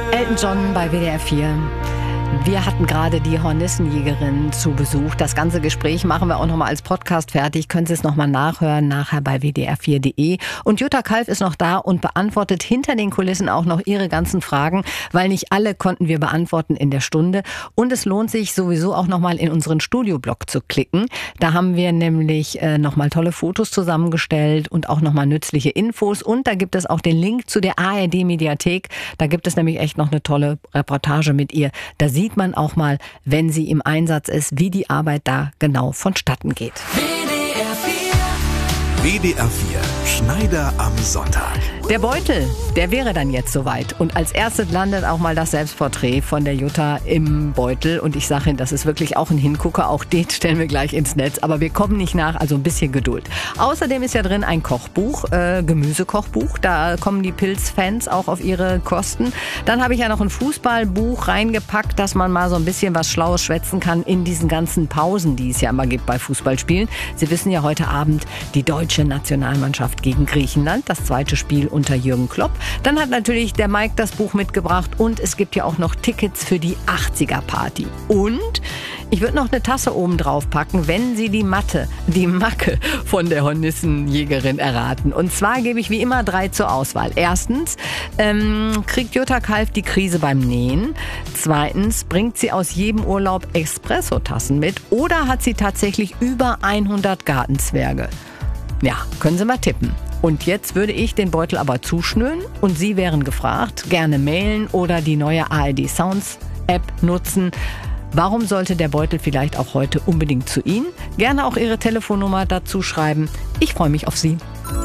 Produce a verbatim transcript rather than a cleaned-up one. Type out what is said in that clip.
Elton John bei W D R vier. Wir hatten gerade die Hornissenjägerin zu Besuch. Das ganze Gespräch machen wir auch nochmal als Podcast fertig. Können Sie es nochmal nachhören, nachher bei w d r vier punkt d e. Und Jutta Kalf ist noch da und beantwortet hinter den Kulissen auch noch Ihre ganzen Fragen, weil nicht alle konnten wir beantworten in der Stunde. Und es lohnt sich sowieso auch nochmal in unseren Studioblog zu klicken. Da haben wir nämlich äh, nochmal tolle Fotos zusammengestellt und auch nochmal nützliche Infos. Und da gibt es auch den Link zu der A R D-Mediathek. Da gibt es nämlich echt noch eine tolle Reportage mit ihr. Da sieht man auch mal, wenn sie im Einsatz ist, wie die Arbeit da genau vonstatten geht. W D R vier. W D R vier. Schneider am Sonntag. Der Beutel, der wäre dann jetzt soweit. Und als erstes landet auch mal das Selbstporträt von der Jutta im Beutel. Und ich sage Ihnen, das ist wirklich auch ein Hingucker. Auch den stellen wir gleich ins Netz. Aber wir kommen nicht nach, also ein bisschen Geduld. Außerdem ist ja drin ein Kochbuch, äh, Gemüsekochbuch. Da kommen die Pilzfans auch auf ihre Kosten. Dann habe ich ja noch ein Fußballbuch reingepackt, dass man mal so ein bisschen was Schlaues schwätzen kann in diesen ganzen Pausen, die es ja immer gibt bei Fußballspielen. Sie wissen ja, heute Abend die deutsche Nationalmannschaft gegen Griechenland. Das zweite Spiel unter Jürgen Klopp. Dann hat natürlich der Mike das Buch mitgebracht und es gibt ja auch noch Tickets für die achtziger-Party. Und ich würde noch eine Tasse oben drauf packen, wenn Sie die Matte, die Macke von der Hornissenjägerin erraten. Und zwar gebe ich wie immer drei zur Auswahl. Erstens, ähm, kriegt Jutta Kalf die Krise beim Nähen? Zweitens, bringt sie aus jedem Urlaub Espresso-Tassen mit? Oder hat sie tatsächlich über hundert Gartenzwerge? Ja, können Sie mal tippen. Und jetzt würde ich den Beutel aber zuschnüren und Sie wären gefragt, gerne mailen oder die neue A R D Sounds App nutzen. Warum sollte der Beutel vielleicht auch heute unbedingt zu Ihnen? Gerne auch Ihre Telefonnummer dazu schreiben. Ich freue mich auf Sie.